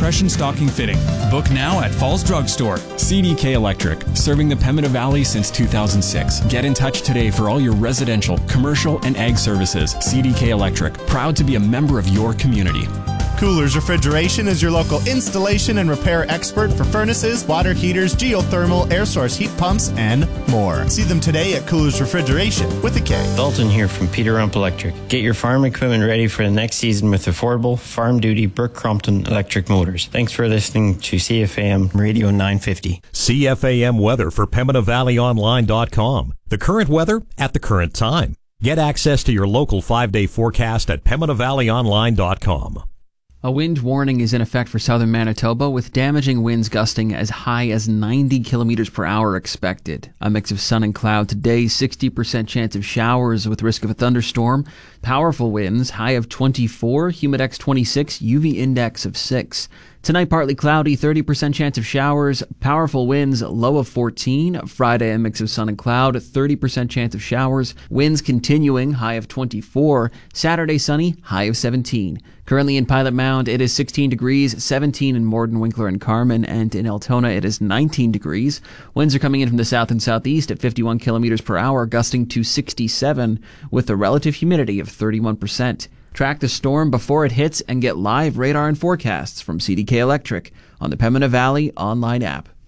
compression stocking fitting. Book now at Falls Drugstore. CDK Electric, serving the Pembina Valley since 2006. Get in touch today for all your residential, commercial, and ag services. CDK Electric, proud to be a member of your community. Coolers Refrigeration is your local installation and repair expert for furnaces, water heaters, geothermal, air source heat pumps, and more. See them today at Coolers Refrigeration with a K. Dalton here from Peter Rump Electric. Get your farm equipment ready for the next season with affordable, farm-duty Burke Crompton electric motors. Thanks for listening to CFAM Radio 950. CFAM weather for PembinaValleyOnline.com. The current weather at the current time. Get access to your local 5-day forecast at PembinaValleyOnline.com. A wind warning is in effect for southern Manitoba, with damaging winds gusting as high as 90 kilometers per hour expected. A mix of sun and cloud today, 60% chance of showers with risk of a thunderstorm. Powerful winds, high of 24, humidex 26, UV index of 6. Tonight, partly cloudy, 30% chance of showers, powerful winds, low of 14. Friday, a mix of sun and cloud, 30% chance of showers, winds continuing, high of 24. Saturday, sunny, high of 17. Currently in Pilot Mound, it is 16 degrees, 17 in Morden, Winkler, and Carman, and in Altona, it is 19 degrees. Winds are coming in from the south and southeast at 51 kilometers per hour, gusting to 67, with a relative humidity of 31%. Track the storm before it hits and get live radar and forecasts from CDK Electric on the Pembina Valley online app.